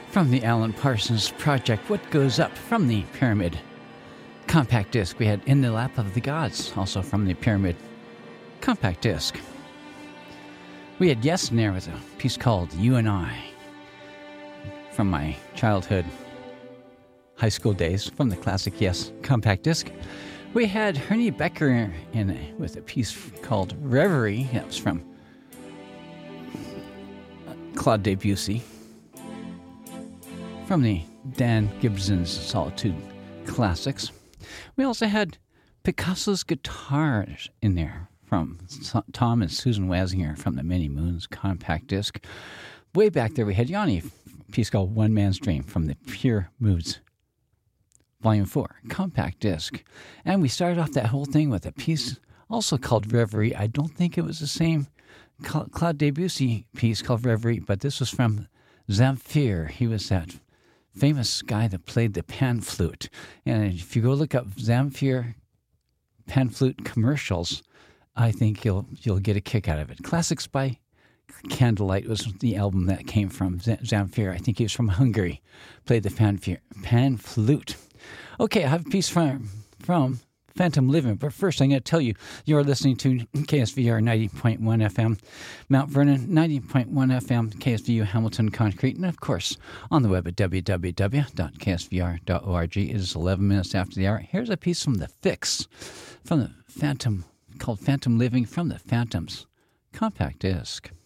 From the Alan Parsons Project, What Goes Up from the Pyramid. Compact disc, we had In the Lap of the Gods, also from the Pyramid. Compact disc. We had Yes in there with a piece called You and I, from my childhood, high school days, from the classic Yes compact disc. We had Ernie Becker with a piece called Reverie. That was from Claude Debussy, from the Dan Gibson's Solitude Classics. We also had Picasso's guitars in there from Tom and Susan Wasinger from the Many Moons compact disc. Way back there we had Yanni, a piece called One Man's Dream from the Pure Moods Volume 4 compact disc. And we started off that whole thing with a piece also called Reverie. I don't think it was the same Claude Debussy piece called Reverie, but this was from Zamfir. He was that famous guy that played the pan flute. And if you go look up Zamfir pan flute commercials, I think you'll get a kick out of it. Classics by Candlelight was the album that came from Zamfir. I think he was from Hungary. Played the pan flute. Okay, I have a piece from Phantom Living, but first I'm going to tell you, you're listening to KSVR 90.1 FM, Mount Vernon 90.1 FM, KSVU Hamilton Concrete, and of course on the web at www.ksvr.org. It is 11 minutes after the hour. Here's a piece from The Fix, from the Phantom, called Phantom Living from the Phantoms compact disc.